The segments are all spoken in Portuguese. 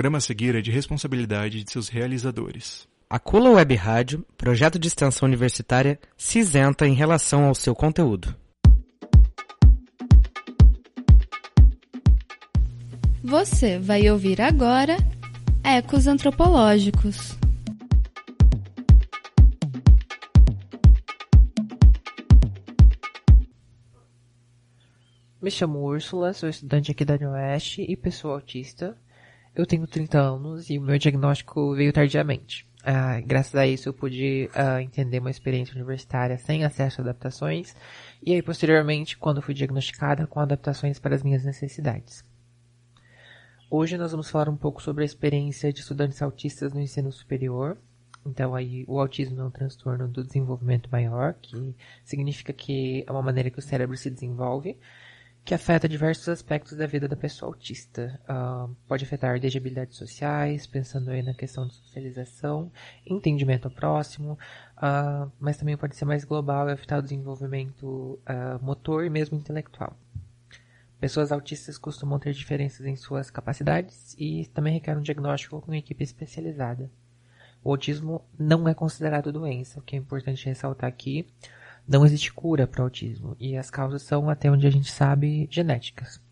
programa a seguir é de responsabilidade de seus realizadores. A Cula Web Rádio, projeto de extensão universitária, se isenta em relação ao seu conteúdo. Você vai ouvir agora Ecos Antropológicos. Me chamo Úrsula, sou estudante aqui da UniOeste e pessoa autista. Eu tenho 30 anos e o meu diagnóstico veio tardiamente. Graças a isso eu pude entender uma experiência universitária sem acesso a adaptações e aí posteriormente quando fui diagnosticada com adaptações para as minhas necessidades. Hoje nós vamos falar um pouco sobre a experiência de estudantes autistas no ensino superior. Então aí o autismo é um transtorno do desenvolvimento maior, que significa que é uma maneira que o cérebro se desenvolve, que afeta diversos aspectos da vida da pessoa autista. Pode afetar desde habilidades sociais, pensando aí na questão de socialização, entendimento ao próximo, mas também pode ser mais global e afetar o desenvolvimento motor e mesmo intelectual. Pessoas autistas costumam ter diferenças em suas capacidades e também requerem um diagnóstico com uma equipe especializada. O autismo não é considerado doença, o que é importante ressaltar aqui. Não existe cura para o autismo e as causas são, até onde a gente sabe, genéticas.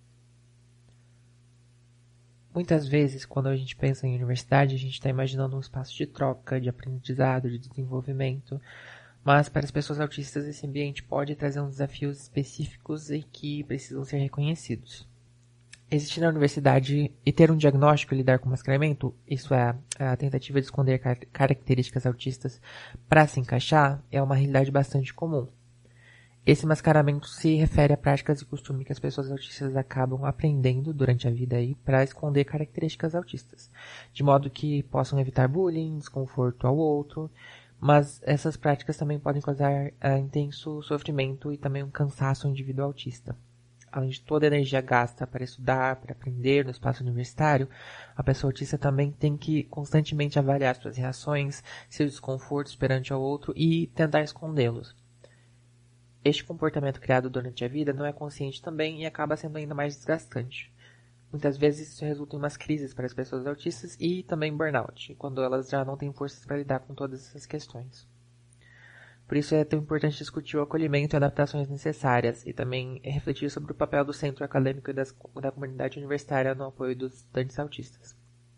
Muitas vezes, quando a gente pensa em universidade, a gente está imaginando um espaço de troca, de aprendizado, de desenvolvimento, mas para as pessoas autistas esse ambiente pode trazer uns desafios específicos e que precisam ser reconhecidos. Existir na universidade e ter um diagnóstico e lidar com mascaramento, isso é, a tentativa de esconder características autistas para se encaixar, é uma realidade bastante comum. Esse mascaramento se refere a práticas e costumes que as pessoas autistas acabam aprendendo durante a vida para esconder características autistas, de modo que possam evitar bullying, desconforto ao outro, mas essas práticas também podem causar intenso sofrimento e também um cansaço ao indivíduo autista. Além de toda a energia gasta para estudar, para aprender no espaço universitário, a pessoa autista também tem que constantemente avaliar suas reações, seus desconfortos perante ao outro e tentar escondê-los. Este comportamento criado durante a vida não é consciente também e acaba sendo ainda mais desgastante. Muitas vezes isso resulta em umas crises para as pessoas autistas e também burnout, quando elas já não têm forças para lidar com todas essas questões. Por isso é tão importante discutir o acolhimento e adaptações necessárias e também refletir sobre o papel do centro acadêmico e da comunidade universitária no apoio dos estudantes autistas.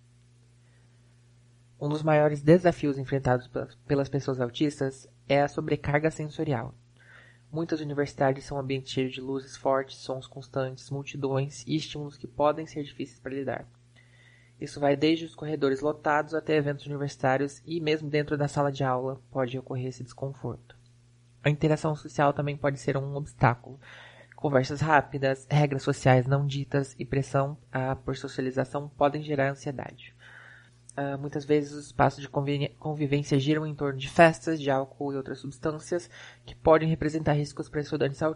Um dos maiores desafios enfrentados pelas pessoas autistas é a sobrecarga sensorial. Muitas universidades são ambientes cheios de luzes fortes, sons constantes, multidões e estímulos que podem ser difíceis para lidar. Isso vai desde os corredores lotados até eventos universitários e mesmo dentro da sala de aula pode ocorrer esse desconforto. A interação social também pode ser um obstáculo. Conversas rápidas, regras sociais não ditas e pressão por socialização podem gerar ansiedade. Muitas vezes os espaços de convivência giram em torno de festas, de álcool e outras substâncias que podem representar riscos para estudantes